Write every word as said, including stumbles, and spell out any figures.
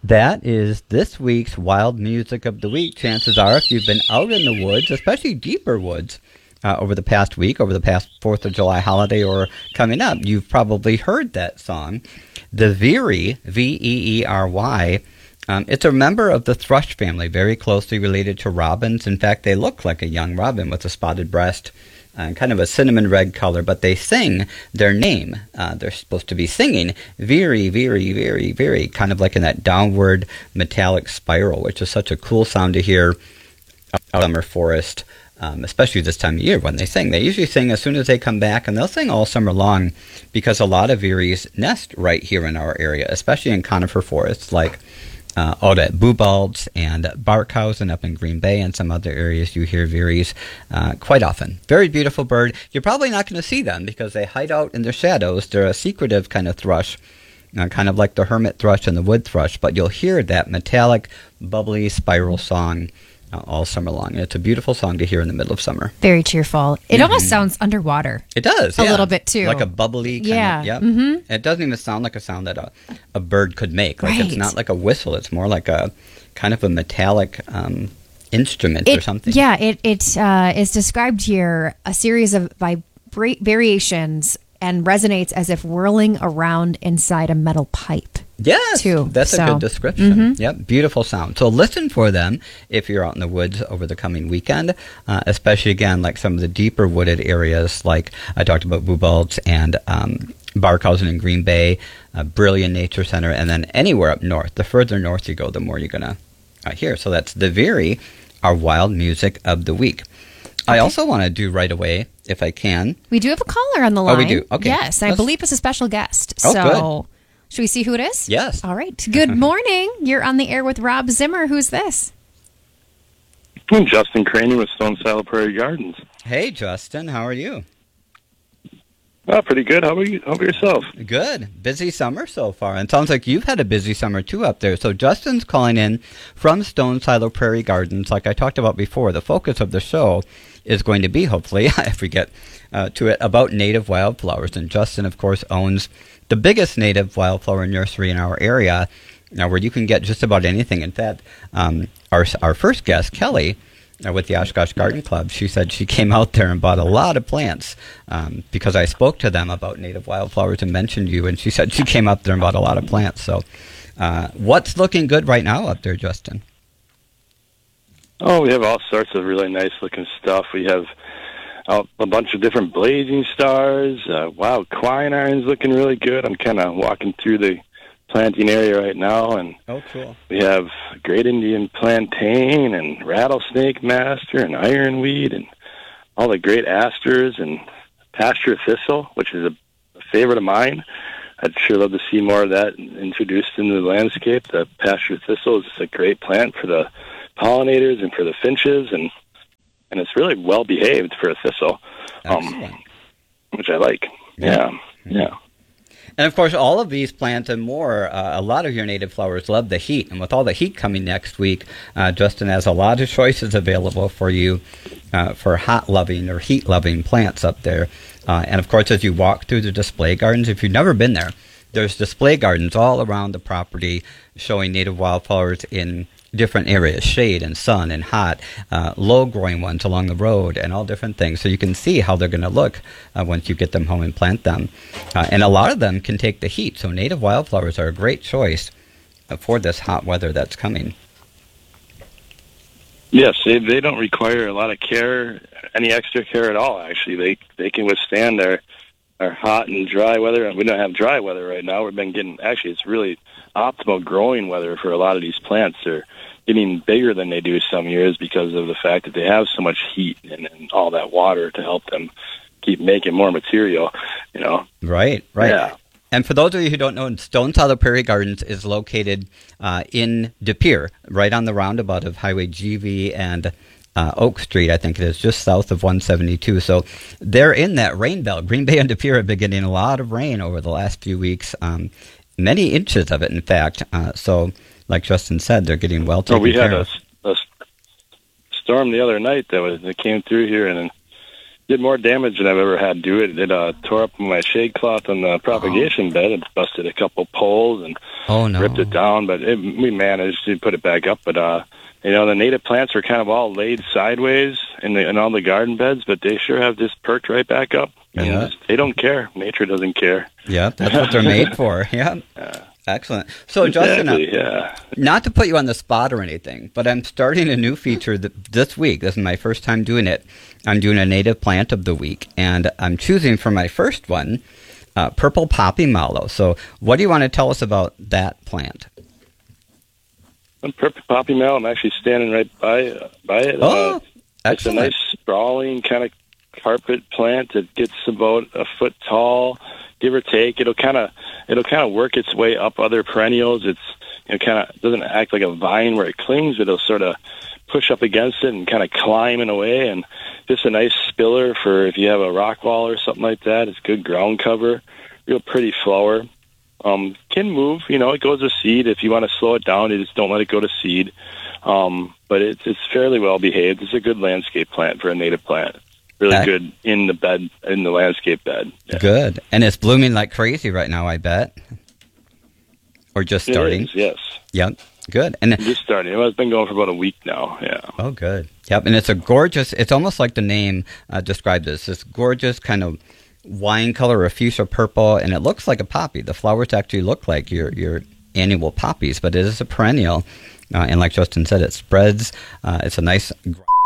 That is this week's Wild Music of the Week. Chances are, if you've been out in the woods, especially deeper woods, uh, over the past week, over the past fourth of July holiday or coming up, you've probably heard that song. The Veery, V E E R Y, um, it's a member of the thrush family, very closely related to robins. In fact, they look like a young robin with a spotted breast, uh, kind of a cinnamon red color, but they sing their name. Uh, they're supposed to be singing Veery, Veery, Veery, Veery, kind of like in that downward metallic spiral, which is such a cool sound to hear out in summer forest, um, especially this time of year when they sing. They usually sing as soon as they come back, and they'll sing all summer long because a lot of veeries nest right here in our area, especially in conifer forests like Uh, out at Bubalds and Barkhausen up in Green Bay and some other areas. You hear veeries uh, quite often. Very beautiful bird. You're probably not going to see them because they hide out in their shadows. They're a secretive kind of thrush, uh, kind of like the hermit thrush and the wood thrush, but you'll hear that metallic, bubbly spiral song uh, all summer long. And it's a beautiful song to hear in the middle of summer. Very cheerful. It mm-hmm. almost sounds underwater. It does, a yeah. little bit too, like a bubbly kind yeah. of, yep. Mm-hmm. It doesn't even sound like a sound that a, a bird could make. Like right. It's not like a whistle. It's more like a kind of a metallic um, instrument it, or something. Yeah, it it uh, is described here a series of vibra- variations and resonates as if whirling around inside a metal pipe. Yes, too. That's so, a good description. Mm-hmm. Yep, beautiful sound. So listen for them if you're out in the woods over the coming weekend, uh, especially, again, like some of the deeper wooded areas, like I talked about Bubalds and um, Barkhausen in Green Bay, uh, Brilliant Nature Center, and then anywhere up north. The further north you go, the more you're going to uh, hear. So that's the Veery, our wild music of the week. Okay. I also want to do right away, if I can. We do have a caller on the line. Oh, we do? Okay. Yes, I Let's... believe it's a special guest. Oh, so good. Should we see who it is? Yes. All right. Good morning. You're on the air with Rob Zimmer. Who's this? I'm Justin Craney with Stone Silo Prairie Gardens. Hey, Justin. How are you? Oh, pretty good. How about you? How about yourself? Good. Busy summer so far. And it sounds like you've had a busy summer, too, up there. So Justin's calling in from Stone Silo Prairie Gardens. Like I talked about before, the focus of the show is going to be, hopefully, if we get uh, to it, about native wildflowers. And Justin, of course, owns the biggest native wildflower nursery in our area, now where you can get just about anything. In fact, um, our our first guest, Kelly, uh, with the Oshkosh Garden Club, she said she came out there and bought a lot of plants um, because I spoke to them about native wildflowers and mentioned you, and she said she came up there and bought a lot of plants. So uh, what's looking good right now up there, Justin? Oh, we have all sorts of really nice-looking stuff. We have uh, a bunch of different blazing stars. Uh, wow, quinarn's looking really good. I'm kind of walking through the planting area right now, and oh, cool. We have Great Indian Plantain and Rattlesnake Master and Ironweed and all the great asters and pasture thistle, which is a, a favorite of mine. I'd sure love to see more of that introduced into the landscape. The pasture thistle is a great plant for the pollinators and for the finches, and and it's really well behaved for a thistle, um, which I like. Yeah, yeah. yeah. And of course, all of these plants and more, uh, a lot of your native flowers love the heat. And with all the heat coming next week, uh, Justin has a lot of choices available for you uh, for hot-loving or heat-loving plants up there. Uh, and of course, as you walk through the display gardens, if you've never been there, there's display gardens all around the property showing native wildflowers in different areas, shade and sun and hot, uh, low-growing ones along the road, and all different things. So you can see how they're going to look uh, once you get them home and plant them. Uh, and a lot of them can take the heat. So native wildflowers are a great choice uh, for this hot weather that's coming. Yes, they they don't require a lot of care, any extra care at all, actually. They they can withstand our, our hot and dry weather. We don't have dry weather right now. We've been getting, actually, it's really optimal growing weather for a lot of these plants. They're getting bigger than they do some years because of the fact that they have so much heat and, and all that water to help them keep making more material, you know. Right, right. Yeah. And for those of you who don't know, Stone Silo Prairie Gardens is located uh, in De Pere, right on the roundabout of Highway G V and uh, Oak Street, I think it is, just south of one seventy-two. So they're in that rain belt. Green Bay and De Pere have been getting a lot of rain over the last few weeks, um, many inches of it, in fact. Uh, so, like Justin said, they're getting well taken oh, we care had of. A, a storm the other night that was that came through here and did more damage than I've ever had do it. It uh, tore up my shade cloth on the propagation oh. bed. It busted a couple poles and Oh, no. ripped it down. But it, we managed to put it back up. But uh, you know, the native plants are kind of all laid sideways in the in all the garden beds, but they sure have just perked right back up. And Yeah. they don't care. Nature doesn't care. Yeah, that's what they're made for. Yeah. Excellent. So, Justin, uh, Exactly, yeah. not to put you on the spot or anything, but I'm starting a new feature th- this week. This is my first time doing it. I'm doing a native plant of the week, and I'm choosing for my first one uh, purple poppy mallow. So, what do you want to tell us about that plant? I'm Purple Poppy Mallow. I'm actually standing right by uh, by it. Oh, uh, it's a excellent. nice sprawling kind of carpet plant that gets about a foot tall, give or take. It'll kind of it'll kind of work its way up other perennials. It's you know kind of doesn't act like a vine where it clings. It'll sort of push up against it and kind of climb in a way. And just a nice spiller for if you have a rock wall or something like that. It's good ground cover. Real pretty flower. Um, can move, you know, it goes to seed. If you want to slow it down, you just don't let it go to seed. Um, but it's it's fairly well behaved. It's a good landscape plant for a native plant. Really Uh, good in the bed, in the landscape bed. Yeah. Good. And it's blooming like crazy right now, I bet. Or just It starting. is, yes. Yep. Good. And Just starting. Well, it's been going for about a week now. Yeah. oh, good. Yep. And it's a gorgeous, it's almost like the name uh, describes this. This gorgeous kind of wine color or fuchsia purple, and it looks like a poppy. The flowers actually look like your, your annual poppies, but it is a perennial. Uh, and like Justin said, it spreads. Uh, it's a nice